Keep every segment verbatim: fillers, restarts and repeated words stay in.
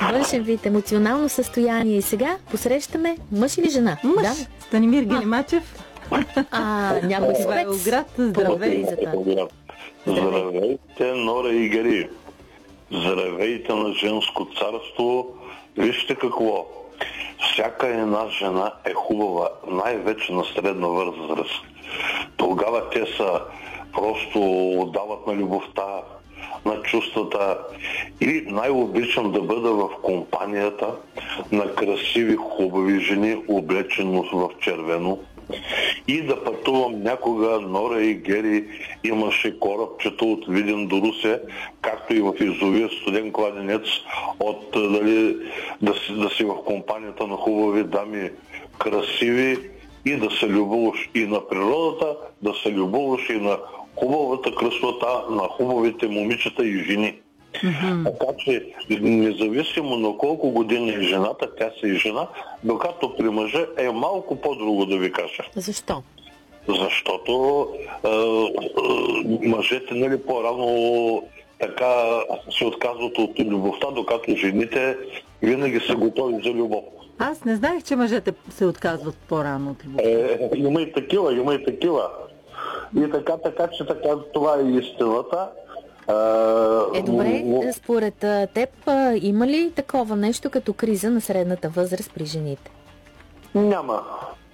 външен вид, емоционално състояние. И сега посрещаме мъж или жена? Мъж. Да? Станимир Гелимачев. А, някой спец. Град, здравей. Здравейте, Нора и Гери. Здравейте на женско царство. Вижте какво. Всяка една жена е хубава, най-вече на средна възраст. Тогава те са просто отдават на любовта, на чувствата. И най-обичам да бъда в компанията на красиви, хубави жени, облечени в червено. И да пътувам някога, Нора и Гери, имаше корабчето от Видин до Русе, както и в язовир Студен кладенец, от дали, да, си, да си в компанията на хубави дами, красиви, и да се любоваш и на природата, да се любоваш и на хубавата красота на хубавите момичета и жени. Mm-hmm. Така че, независимо на колко години е жената, тя си и жена, докато при мъжа е малко по-друго, да ви кажа. Защо? Защото е, е, мъжете, нали, по-рано така се отказват от любовта, докато жените винаги са готови за любов. Аз не знаех, че мъжете се отказват по-рано от любовта. Е, има и такива, има и такива. И така, така, че така, това е истината. Е, добре, според теб има ли такова нещо като криза на средната възраст при жените? Няма.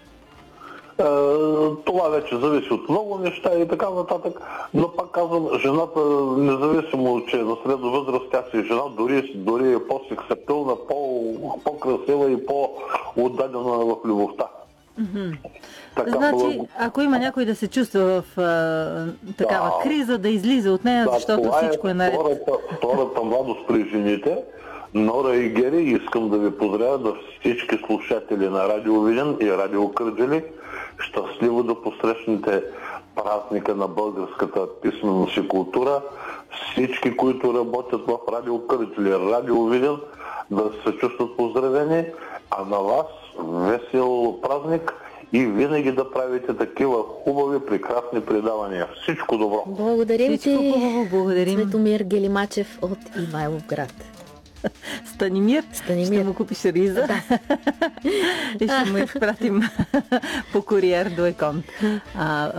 Това вече зависи от много неща и така нататък, но пак казвам, жената, независимо, че е на средна възраст, тя си жена, дори, дори е по-сексапилна, по-красива и по-отдадена в любовта. Mm-hmm. Така, значи, ако има някой да се чувства в а, такава да, криза, да излиза от нея, да, защото всичко е, е наред. Втората, втората младост при жените, Нора и Гери, искам да ви поздравя да всички слушатели на Радио Видин и Радио Кърджали. Щастливо да посрещнете празника на българската писменост и култура. Всички, които работят в Радио Кърджали, Радио Видин, да се чувстват поздравени, а на вас весел празник и винаги да правите такива хубави, прекрасни предавания. Всичко добро! Благодарим Всичко ти, хубаво, благодарим. Светомир Гелимачев от Ивайловград. Станимир, Станимир, ще му купиш риза, да. И ще му изпратим по куриер до Екон. А...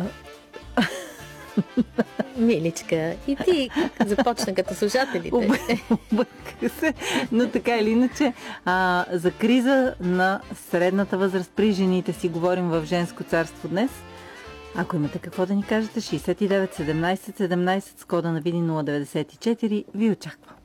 Миличка, и ти започна като слушателите. Обърка се, но така или иначе, а, за криза на средната възраст при жените си говорим в Женско царство днес. Ако имате какво да ни кажете, шейсет и девет седемнайсет седемнайсет с кода на Видин нула деветдесет и четири, ви очаквам.